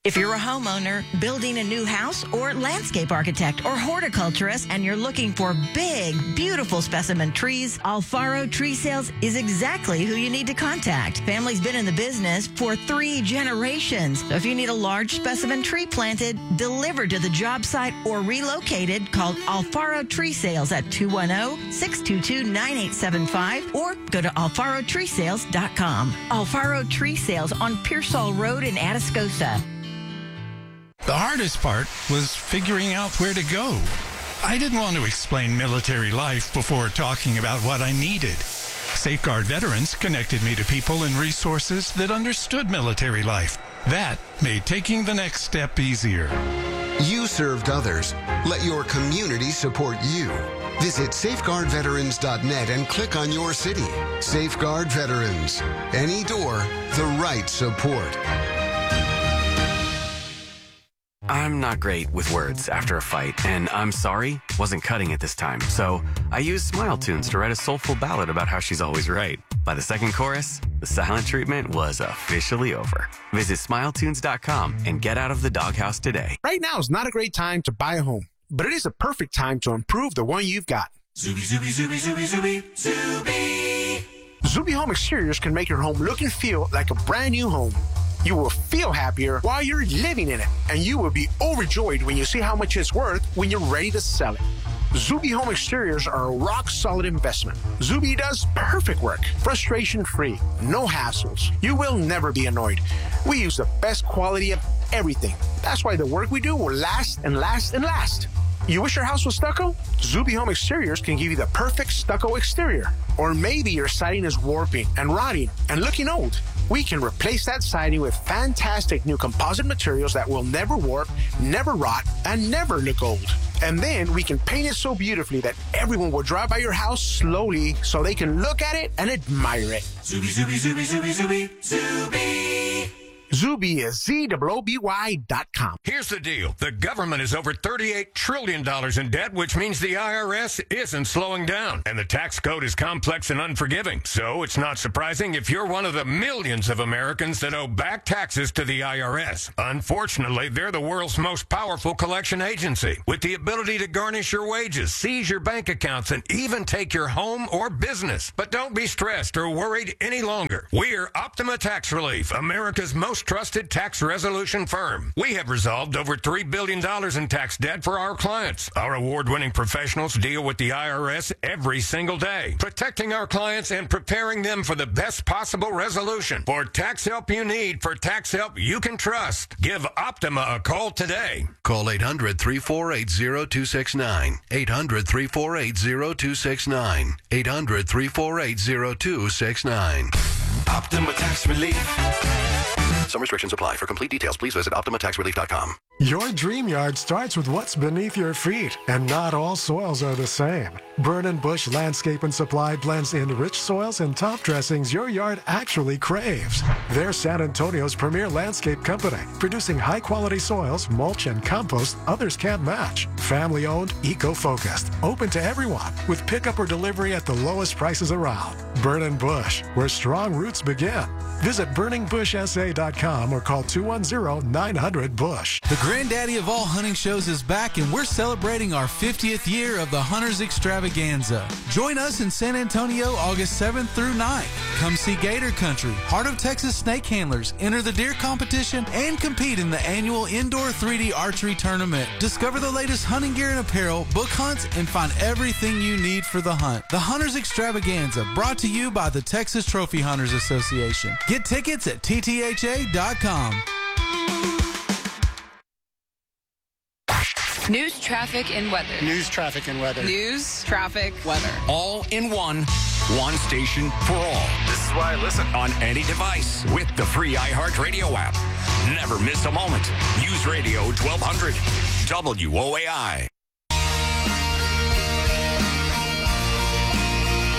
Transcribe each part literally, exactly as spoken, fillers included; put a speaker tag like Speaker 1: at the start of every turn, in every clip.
Speaker 1: If you're a homeowner, building a new house, or landscape architect, or horticulturist, and you're looking for big, beautiful specimen trees, Alfaro Tree Sales is exactly who you need to contact. Family's been in the business for three generations. So if you need a large specimen tree planted, delivered to the job site, or relocated, call Alfaro Tree Sales at two one zero, six two two, nine eight seven five or go to alfaro tree sales dot com. Alfaro Tree Sales on Pearsall Road in Atascosa.
Speaker 2: The hardest part was figuring out where to go. I didn't want to explain military life before talking about what I needed. Safeguard Veterans connected me to people and resources that understood military life. That made taking the next step easier.
Speaker 3: You served others. Let your community support you. Visit safeguard veterans dot net and click on your city. Safeguard Veterans. Any door, the right support.
Speaker 4: I'm not great with words after a fight, and I'm sorry wasn't cutting it this time. So I used Smile Tunes to write a soulful ballad about how she's always right. By the second chorus, the silent treatment was officially over. Visit smile tunes dot com and get out of the doghouse today.
Speaker 5: Right now is not a great time to buy a home, but it is a perfect time to improve the one you've got.
Speaker 6: Zuby, Zuby, Zuby, Zuby, Zuby, Zuby.
Speaker 5: Zuby Home Exteriors can make your home look and feel like a brand new home. You will feel happier while you're living in it, and you will be overjoyed when you see how much it's worth when you're ready to sell it. Zuby Home Exteriors are a rock-solid investment. Zuby does perfect work, frustration-free, no hassles. You will never be annoyed. We use the best quality of everything. That's why the work we do will last and last and last. You wish your house was stucco? Zuby Home Exteriors can give you the perfect stucco exterior. Or maybe your siding is warping and rotting and looking old. We can replace that siding with fantastic new composite materials that will never warp, never rot, and never look old. And then we can paint it so beautifully that everyone will drive by your house slowly so they can look at it and admire it.
Speaker 6: Zuby, Zuby, Zuby, Zuby, Zuby, Zuby.
Speaker 5: Zuby is Z O O B Y dot com.
Speaker 7: Here's the deal. The government is over thirty-eight trillion dollars in debt, which means the I R S isn't slowing down. And the tax code is complex and unforgiving. So it's not surprising if you're one of the millions of Americans that owe back taxes to the I R S. Unfortunately, they're the world's most powerful collection agency, with the ability to garnish your wages, seize your bank accounts, and even take your home or business. But don't be stressed or worried any longer. We're Optima Tax Relief, America's most trusted tax resolution firm. We have resolved over three billion dollars in tax debt for our clients. Our award-winning professionals deal with the I R S every single day, protecting our clients and preparing them for the best possible resolution. For tax help you need, for tax help you can trust, give Optima a call today.
Speaker 8: Call eight hundred, three four eight, zero two six nine. eight hundred, three four eight, zero two six nine. eight hundred, three four eight, zero two six nine.
Speaker 6: Optima Tax Relief.
Speaker 8: Some restrictions apply. For complete details, please visit optima tax relief dot com.
Speaker 9: Your dream yard starts with what's beneath your feet, and not all soils are the same. Burn and Bush Landscape and Supply blends in rich soils and top dressings your yard actually craves. They're San Antonio's premier landscape company, producing high-quality soils, mulch, and compost others can't match. Family-owned, eco-focused, open to everyone, with pickup or delivery at the lowest prices around. Burn and Bush, where strong roots begin. Visit burning bush s a dot com or call two one zero, nine hundred, bush.
Speaker 10: The granddaddy of all hunting shows is back, and we're celebrating our fiftieth year of the Hunters Extravaganza. Join us in San Antonio August seventh through ninth. Come see Gator Country, Heart of Texas Snake Handlers, enter the deer competition, and compete in the annual indoor three D archery tournament. Discover the latest hunting gear and apparel, book hunts, and find everything you need for the hunt. The Hunters Extravaganza, brought to you by the Texas Trophy Hunters Association. Get tickets at T T H A dot com.
Speaker 11: News, traffic, and weather.
Speaker 12: News, traffic, and weather.
Speaker 11: News, traffic, weather.
Speaker 13: All in one. One station for all.
Speaker 14: This is why I listen
Speaker 13: on any device with the free iHeartRadio app. Never miss a moment. News Radio twelve hundred. W O A I.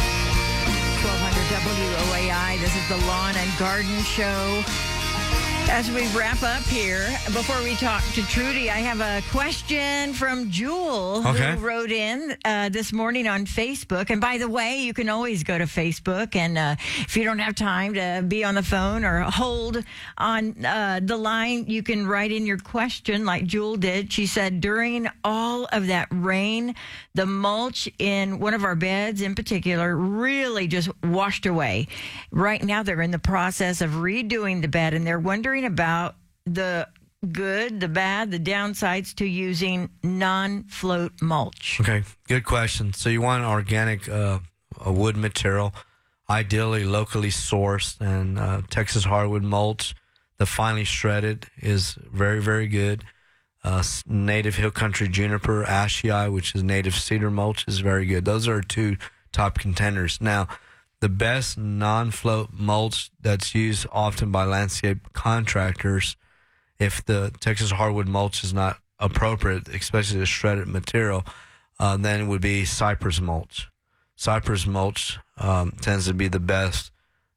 Speaker 1: twelve hundred W O A I. This is the Lawn and Garden Show. As we wrap up here, before we talk to Trudy, I have a question from Jewel,
Speaker 12: Okay.
Speaker 1: who wrote in uh, this morning on Facebook. And by the way, you can always go to Facebook, and uh, if you don't have time to be on the phone or hold on uh, the line, you can write in your question like Jewel did. She said, during all of that rain, the mulch in one of our beds in particular really just washed away. Right now, they're in the process of redoing the bed, and they're wondering about the good, the bad, the downsides to using non-float mulch.
Speaker 12: Okay, good question. So you want organic uh, a wood material, ideally locally sourced, and uh, Texas hardwood mulch, the finely shredded, is very, very good. Uh, native hill country juniper, ashii, which is native cedar mulch, is very good. Those are two top contenders. Now, the best non-float mulch that's used often by landscape contractors, if the Texas hardwood mulch is not appropriate, especially the shredded material, uh, then it would be cypress mulch. Cypress mulch um, tends to be the best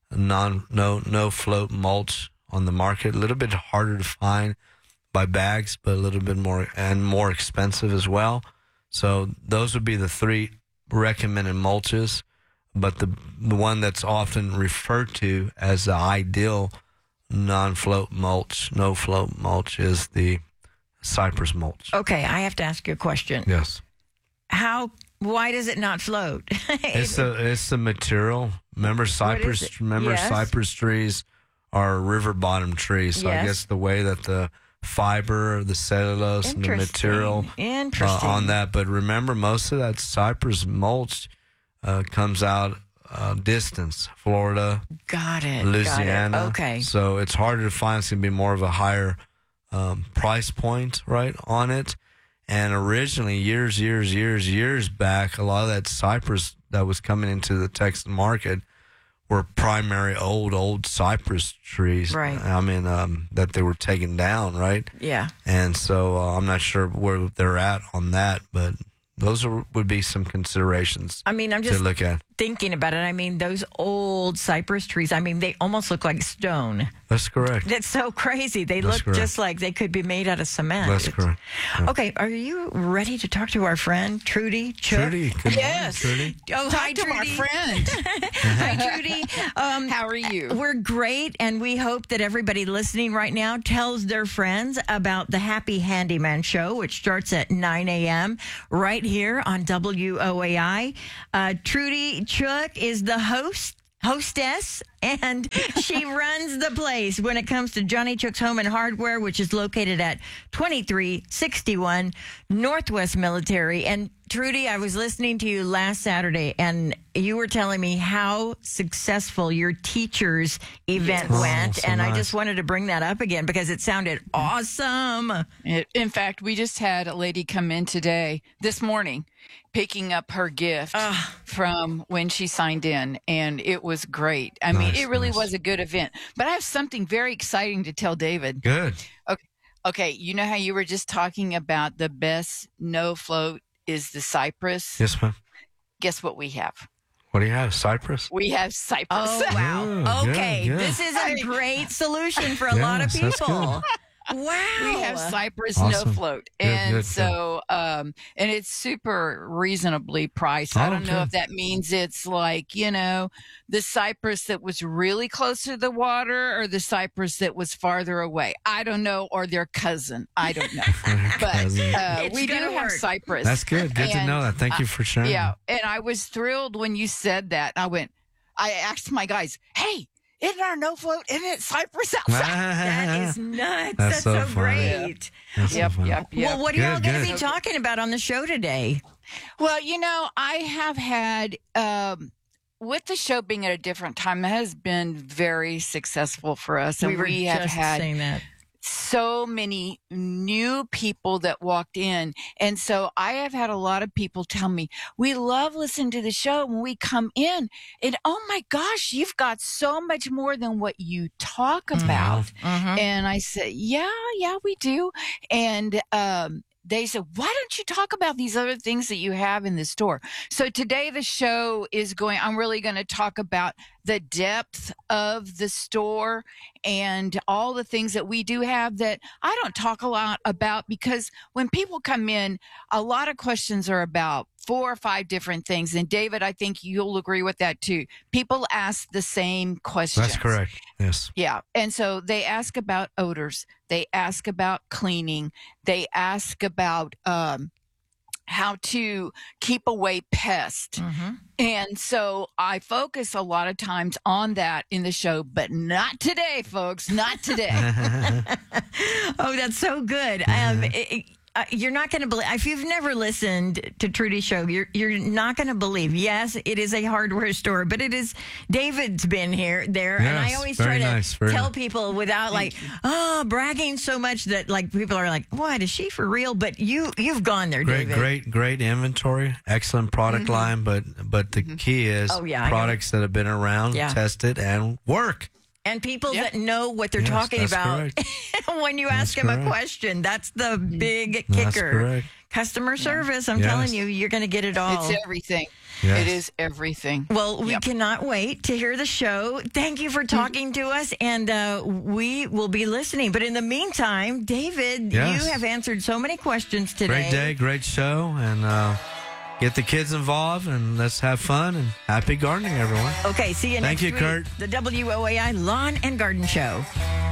Speaker 12: non no no float mulch on the market. A little bit harder to find by bags, but a little bit more and more expensive as well. So those would be the three recommended mulches. But the, the one that's often referred to as the ideal non-float mulch, no-float mulch, is the cypress mulch.
Speaker 1: Okay, I have to ask you a question.
Speaker 12: Yes.
Speaker 1: How? Why does it not float?
Speaker 12: It's the it's the material. Remember cypress. Remember
Speaker 1: Yes.
Speaker 12: cypress trees are river bottom trees. So I
Speaker 1: Yes.
Speaker 12: guess the way that the fiber, the cellulose, and the
Speaker 1: Interesting.
Speaker 12: material uh,
Speaker 1: Interesting.
Speaker 12: on that. But remember, most of that cypress mulch uh, comes out uh, distance, Florida,
Speaker 1: Got it.
Speaker 12: Louisiana.
Speaker 1: Got it. Okay.
Speaker 12: So it's harder to find. It's going to be more of a higher um, price point, right, on it. And originally, years, years, years, years back, a lot of that cypress that was coming into the Texas market were primary old, old cypress trees.
Speaker 1: Right.
Speaker 12: I mean, um, that they were taken down, right?
Speaker 1: Yeah.
Speaker 12: And so uh, I'm not sure where they're at on that, but those are, would be some considerations
Speaker 1: I mean, I'm
Speaker 12: to
Speaker 1: just
Speaker 12: look at.
Speaker 1: thinking about it. I mean, those old cypress trees, I mean, they almost look like stone.
Speaker 12: That's correct.
Speaker 1: That's so crazy. They
Speaker 12: That's
Speaker 1: look
Speaker 12: correct.
Speaker 1: just like they could be made out of cement.
Speaker 12: That's
Speaker 1: It's-
Speaker 12: correct. Yeah.
Speaker 1: Okay, are you ready to talk to our friend Trudy Chook?
Speaker 12: Trudy, good morning,
Speaker 11: Yes.
Speaker 12: Trudy.
Speaker 1: Oh,
Speaker 11: Talk
Speaker 1: hi,
Speaker 11: to
Speaker 1: Trudy.
Speaker 11: our friend.
Speaker 1: Hi, Trudy. Um,
Speaker 11: How are you?
Speaker 1: We're great, and we hope that everybody listening right now tells their friends about the Happy Handyman Show, which starts at nine a.m. right here on W O A I. Uh, Trudy Chook is the host. Hostess, and she runs the place when it comes to Johnny Chook's Home and Hardware, which is located at twenty-three sixty-one Northwest Military. And Trudy, I was listening to you last Saturday, and you were telling me how successful your teachers event
Speaker 11: Yes.
Speaker 1: went,
Speaker 11: Oh, so
Speaker 1: and I
Speaker 11: nice.
Speaker 1: just wanted to bring that up again because it sounded awesome.
Speaker 11: It, in fact, we just had a lady come in today, this morning, picking up her gift from when she signed in, and it was great. I mean,
Speaker 12: Nice,
Speaker 11: it really
Speaker 12: nice.
Speaker 11: was a good event. But I have something very exciting to tell David.
Speaker 12: Good.
Speaker 11: Okay, okay. You know how you were just talking about the best no float is the cypress?
Speaker 12: Yes, ma'am.
Speaker 11: Guess what we have?
Speaker 12: What do you have? Cypress?
Speaker 11: We have cypress.
Speaker 1: Oh, wow.
Speaker 12: Oh, good,
Speaker 1: okay,
Speaker 12: good.
Speaker 1: this is a great solution for a lot of
Speaker 12: Yes, that's
Speaker 1: people. Wow.
Speaker 11: We have cypress
Speaker 12: Awesome.
Speaker 11: no float.
Speaker 12: Good,
Speaker 11: And
Speaker 12: good, good.
Speaker 11: so, um, and it's super reasonably priced. I
Speaker 12: Oh,
Speaker 11: don't know
Speaker 12: okay.
Speaker 11: if that means it's like, you know, the cypress that was really close to the water or the cypress that was farther away. I don't know. Or their cousin. I don't know. but
Speaker 12: cousin.
Speaker 11: uh,
Speaker 1: It's
Speaker 11: we do
Speaker 1: gonna
Speaker 11: have
Speaker 1: work.
Speaker 11: cypress.
Speaker 12: That's good. Good to
Speaker 11: And,
Speaker 12: know that. Thank you
Speaker 11: uh,
Speaker 12: for sharing.
Speaker 11: Yeah. And I was thrilled when you said that. I went, I asked my guys, hey, isn't our no float? Isn't it cypress outside?
Speaker 1: That is nuts.
Speaker 12: That's
Speaker 1: That's,
Speaker 12: so
Speaker 1: so,
Speaker 12: funny.
Speaker 1: great.
Speaker 12: That's so
Speaker 11: Yep,
Speaker 12: funny.
Speaker 11: yep, yep.
Speaker 1: Well, what are y'all
Speaker 12: Good,
Speaker 1: going to
Speaker 12: good.
Speaker 1: be talking about on the show today?
Speaker 11: Well, you know, I have had, um, with the show being at a different time, it has been very successful for us. And
Speaker 1: we were
Speaker 11: have
Speaker 1: just
Speaker 11: had
Speaker 1: saying that.
Speaker 11: so many new people that walked in. And so I have had a lot of people tell me, we love listening to the show when we come in. And oh my gosh, you've got so much more than what you talk about.
Speaker 1: Mhm.
Speaker 11: And I said, yeah, yeah, we do. And, um, they said, why don't you talk about these other things that you have in the store? So today the show is going, I'm really going to talk about the depth of the store and all the things that we do have that I don't talk a lot about, because when people come in, a lot of questions are about four or five different things. And David, I think you'll agree with that too. People ask the same questions.
Speaker 12: That's correct. Yes.
Speaker 11: Yeah. And so they ask about odors. They ask about cleaning. They ask about um, how to keep away pests. Mm-hmm. And so I focus a lot of times on that in the show, but not today, folks. Not today.
Speaker 1: Oh, that's so good. Um, it, it, Uh, you're not going to believe, if you've never listened to Trudy's show, you're you're not going to believe. Yes, it is a hardware store, but it is, David's been here, there,
Speaker 12: yes,
Speaker 1: and I always
Speaker 12: very
Speaker 1: try to
Speaker 12: nice, very
Speaker 1: tell
Speaker 12: nice.
Speaker 1: people without like, oh, bragging so much that like people are like, what, is she for real? But you, you've gone there,
Speaker 12: Great,
Speaker 1: David.
Speaker 12: great, great inventory, excellent product
Speaker 1: Mhm.
Speaker 12: line, but but the key is
Speaker 1: Oh, yeah, I
Speaker 12: products that have been around,
Speaker 1: Yeah.
Speaker 12: tested, and work.
Speaker 1: And people that know what they're
Speaker 12: Yes,
Speaker 1: talking
Speaker 12: that's
Speaker 1: about
Speaker 12: correct.
Speaker 1: when you
Speaker 12: That's
Speaker 1: ask them a
Speaker 12: correct.
Speaker 1: question. That's the big
Speaker 12: That's
Speaker 1: kicker.
Speaker 12: correct.
Speaker 1: Customer service. I'm
Speaker 12: Yes.
Speaker 1: telling you, you're going to get it all.
Speaker 11: It's everything.
Speaker 12: Yes.
Speaker 11: It is everything.
Speaker 1: Well, we cannot wait to hear the show. Thank you for talking to us, and uh, we will be listening. But in the meantime, David,
Speaker 12: Yes.
Speaker 1: you have answered so many questions today.
Speaker 12: Great day, great show, and uh, get the kids involved, and let's have fun, and happy gardening, everyone.
Speaker 1: Okay, see you
Speaker 12: Thank
Speaker 1: next
Speaker 12: you,
Speaker 1: week.
Speaker 12: Kurt.
Speaker 1: The W O A I Lawn and Garden Show.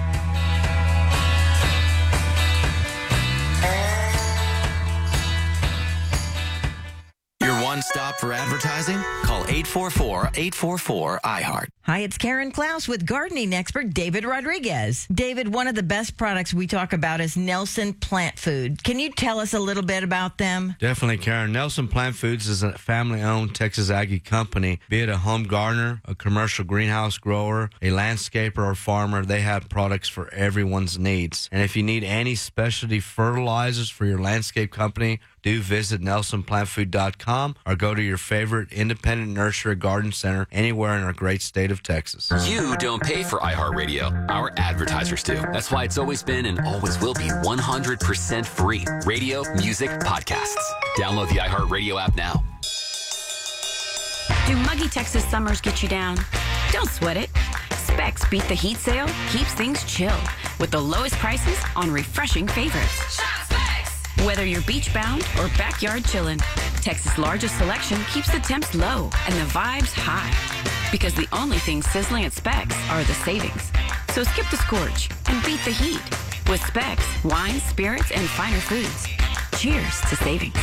Speaker 14: Your one stop for advertising? Call eight four four, eight four four, I heart.
Speaker 1: Hi, it's Karen Klaus with gardening expert David Rodriguez. David, one of the best products we talk about is Nelson Plant Food. Can you tell us a little bit about them?
Speaker 12: Definitely, Karen. Nelson Plant Foods is a family-owned Texas Aggie company. Be it a home gardener, a commercial greenhouse grower, a landscaper, or farmer, they have products for everyone's needs. And if you need any specialty fertilizers for your landscape company, do visit nelson plant food dot com or go to your favorite independent nursery or garden center anywhere in our great state of Texas.
Speaker 13: You don't pay for iHeartRadio. Our advertisers do. That's why it's always been and always will be one hundred percent free. Radio, music, podcasts. Download the iHeartRadio app now.
Speaker 15: Do muggy Texas summers get you down? Don't sweat it. Specs Beat the Heat sale keeps things chill with the lowest prices on refreshing favorites. Whether you're beach bound or backyard chillin', Texas' largest selection keeps the temps low and the vibes high. Because the only things sizzling at Specs are the savings. So skip the scorch and beat the heat with Specs, wines, spirits, and finer foods. Cheers to savings.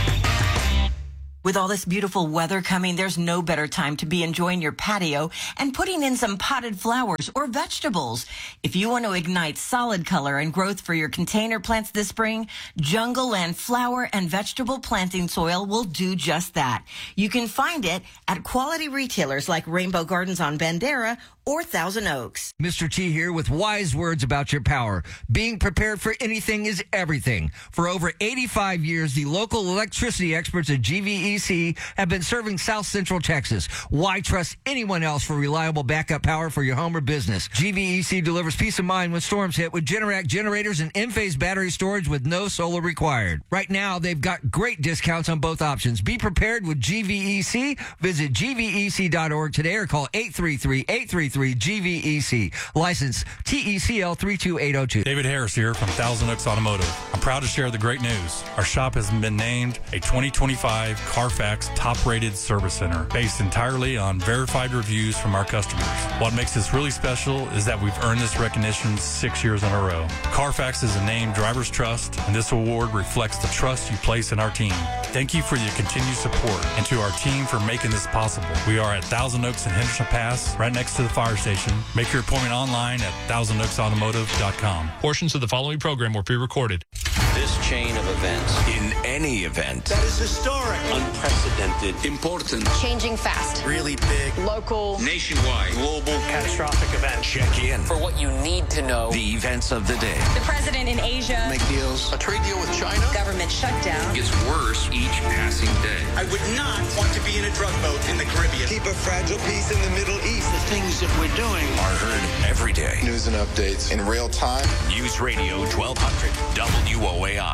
Speaker 1: With all this beautiful weather coming, there's no better time to be enjoying your patio and putting in some potted flowers or vegetables. If you want to ignite solid color and growth for your container plants this spring, Jungle Land flower and vegetable planting soil will do just that. You can find it at quality retailers like Rainbow Gardens on Bandera or Thousand Oaks.
Speaker 16: Mister T here with wise words about your power. Being prepared for anything is everything. For over eighty-five years, the local electricity experts at G V E C have been serving South Central Texas. Why trust anyone else for reliable backup power for your home or business? G V E C delivers peace of mind when storms hit with Generac generators and Enphase battery storage with no solar required. Right now, they've got great discounts on both options. Be prepared with G V E C. Visit G V E C dot org today or call eight three three, eight three three, G V E C. License T E C L three two eight zero two.
Speaker 17: David Harris here from Thousand Oaks Automotive. I'm proud to share the great news. Our shop has been named a twenty twenty-five Carfax top-rated service center based entirely on verified reviews from our customers. What makes this really special is that we've earned this recognition six years in a row. Carfax is a name drivers trust, and this award reflects the trust you place in our team. Thank you for your continued support and to our team for making this possible. We are at Thousand Oaks and Henderson Pass, right next to the fire station. Make your appointment online at thousand oaks automotive dot com.
Speaker 18: Portions of the following program were pre-recorded.
Speaker 19: This chain of events, in any event, that is historic, unprecedented, important,
Speaker 20: changing fast,
Speaker 19: really big,
Speaker 20: local,
Speaker 19: nationwide, global, catastrophic event. Check in
Speaker 20: for what you need to know.
Speaker 19: The events of the day.
Speaker 20: The president in Asia.
Speaker 19: Make deals. A trade deal with China.
Speaker 20: Government shutdown.
Speaker 19: Gets worse each passing day.
Speaker 21: I would not want to be in a drug boat in the Caribbean.
Speaker 22: Keep a fragile peace in the Middle East.
Speaker 19: The things that we're doing are heard every day.
Speaker 23: News and updates in real time.
Speaker 13: News Radio twelve hundred W O A I.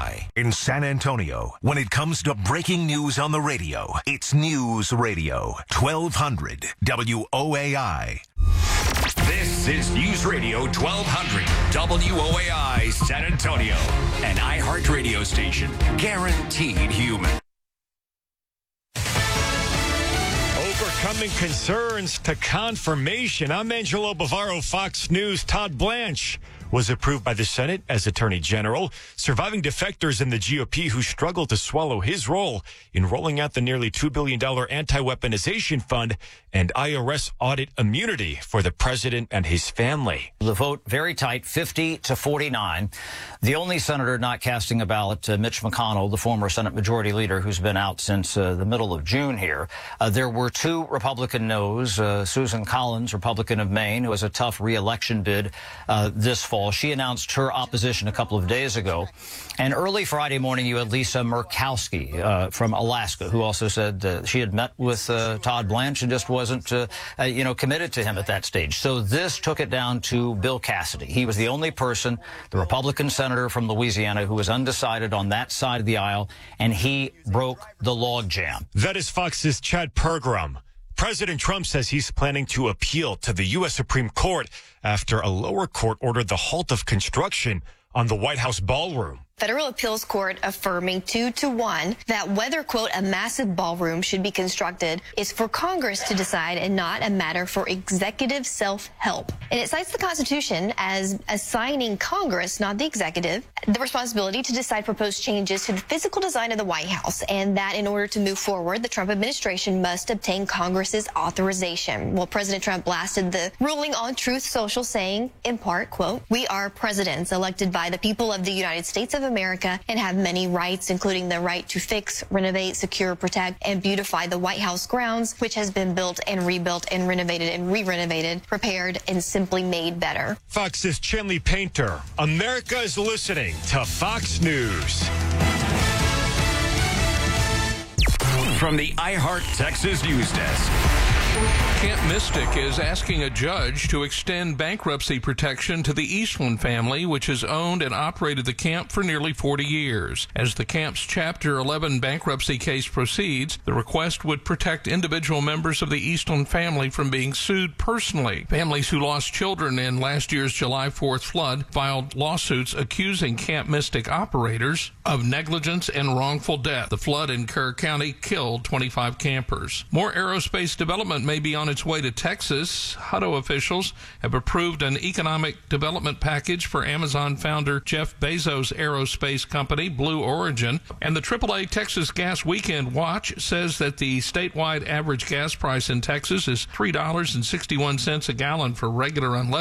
Speaker 2: I. In San Antonio, when it comes to breaking news on the radio, it's News Radio, twelve hundred W O A I.
Speaker 3: This is News Radio twelve hundred W O A I San Antonio, an iHeart radio station, guaranteed human.
Speaker 23: Overcoming concerns to confirmation. I'm Angelo Bavaro, Fox News. Todd Blanche was approved by the Senate as Attorney General, surviving defectors in the G O P who struggled to swallow his role in rolling out the nearly two billion dollars anti-weaponization fund and I R S audit immunity for the president and his family.
Speaker 24: The vote very tight, fifty to forty-nine. The only senator not casting a ballot, uh, Mitch McConnell, the former Senate Majority Leader who's been out since uh, the middle of June here. Uh, there were two Republican noes. Uh, Susan Collins, Republican of Maine, who has a tough re-election bid uh, this fall. She announced her opposition a couple of days ago. And early Friday morning, you had Lisa Murkowski uh, from Alaska, who also said uh, she had met with uh, Todd Blanche and just wasn't, uh, uh, you know, committed to him at that stage. So this took it down to Bill Cassidy. He was the only person, the Republican senator from Louisiana, who was undecided on that side of the aisle, and he broke the logjam.
Speaker 23: That is Fox's Chad Pergram. President Trump says he's planning to appeal to the U S Supreme Court after a lower court ordered the halt of construction on the White House ballroom.
Speaker 25: Federal Appeals Court affirming two to one that whether, quote, a massive ballroom should be constructed is for Congress to decide and not a matter for executive self-help. And it cites the Constitution as assigning Congress, not the executive, the responsibility to decide proposed changes to the physical design of the White House, and that in order to move forward, the Trump administration must obtain Congress's authorization. Well, President Trump blasted the ruling on Truth Social, saying, in part, quote, we are presidents elected by the people of the United States of America and have many rights, including the right to fix, renovate, secure, protect, and beautify the White House grounds, which has been built and rebuilt and renovated and re-renovated, repaired, and simply made better.
Speaker 23: Fox's Chenley Painter. America is listening to Fox News.
Speaker 3: From the iHeart Texas News Desk.
Speaker 26: Camp Mystic is asking a judge to extend bankruptcy protection to the Eastland family, which has owned and operated the camp for nearly forty years. As the camp's Chapter eleven bankruptcy case proceeds, the request would protect individual members of the Eastland family from being sued personally. Families who lost children in last year's July fourth flood filed lawsuits accusing Camp Mystic operators of negligence and wrongful death. The flood in Kerr County killed twenty-five campers. More aerospace development may be on its way to Texas. Hutto officials have approved an economic development package for Amazon founder Jeff Bezos' aerospace company, Blue Origin. And the triple A Texas Gas Weekend Watch says that the statewide average gas price in Texas is three dollars and sixty-one cents a gallon for regular unleaded